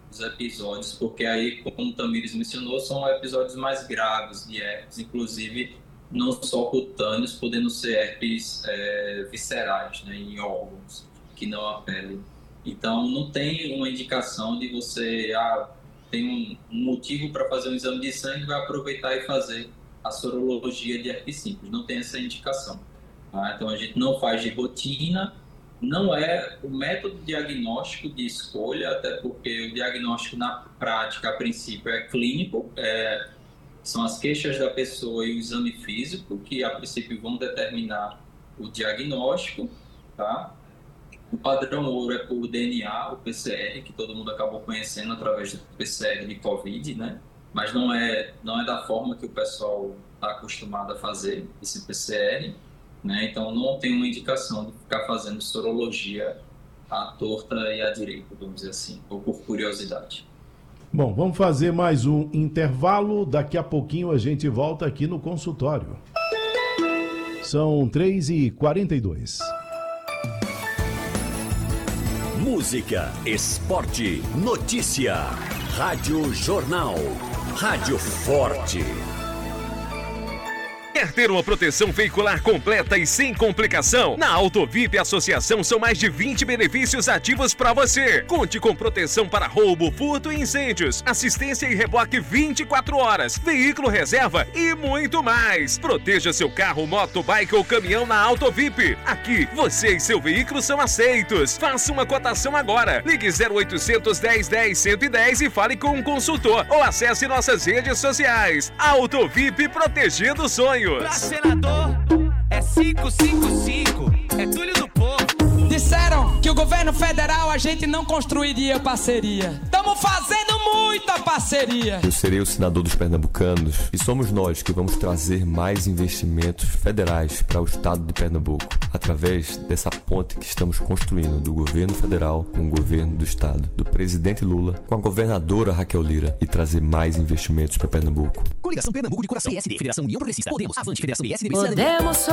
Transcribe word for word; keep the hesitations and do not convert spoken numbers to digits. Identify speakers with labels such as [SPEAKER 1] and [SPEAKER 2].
[SPEAKER 1] os episódios, porque aí, como o Tamires mencionou, são episódios mais graves de herpes, inclusive não só cutâneos, podendo ser herpes é, viscerais, né, em órgãos que não a pele. Então, não tem uma indicação de você, ah, tem um, um motivo para fazer um exame de sangue, vai aproveitar e fazer a sorologia de herpes simples. Não tem essa indicação. Tá? Então, a gente não faz de rotina, não é o método diagnóstico de escolha, até porque o diagnóstico na prática, a princípio, é clínico, é, são as queixas da pessoa e o exame físico, que a princípio vão determinar o diagnóstico, tá? O padrão ouro é por D N A, o P C R, que todo mundo acabou conhecendo através do P C R de Covid, né? Mas não é, não é da forma que o pessoal está acostumado a fazer esse P C R, né? Então não tem uma indicação de ficar fazendo sorologia à torta e à direita, vamos dizer assim, ou por curiosidade.
[SPEAKER 2] Bom, vamos fazer mais um intervalo. Daqui a pouquinho a gente volta aqui no consultório. São três e quarenta e dois.
[SPEAKER 3] Música, esporte, notícia. Rádio Jornal. Rádio Forte.
[SPEAKER 4] Quer ter uma proteção veicular completa e sem complicação? Na Autovip Associação são mais de vinte benefícios ativos para você. Conte com proteção para roubo, furto e incêndios, assistência e reboque vinte e quatro horas, veículo reserva e muito mais. Proteja seu carro, moto, bike ou caminhão na Autovip. Aqui, você e seu veículo são aceitos. Faça uma cotação agora. Ligue zero oitocentos, dez, dez, cento e dez e fale com um consultor ou acesse nossas redes sociais. Autovip, protegendo sonhos.
[SPEAKER 5] Pra senador é cinco cinco cinco, é Túlio do Povo.
[SPEAKER 6] Disseram que o governo federal a gente não construiria parceria. Estamos fazendo muita parceria.
[SPEAKER 7] Eu serei o senador dos pernambucanos e somos nós que vamos trazer mais investimentos federais para o estado de Pernambuco, através dessa ponte que estamos construindo do governo federal com o governo do estado, do presidente Lula com a governadora Raquel Lira, e trazer mais investimentos para Pernambuco.
[SPEAKER 8] Coligação Pernambuco de Coração, P S D, Federação União Progressista, Podemos, Avante, Federação B S D,
[SPEAKER 9] Podemos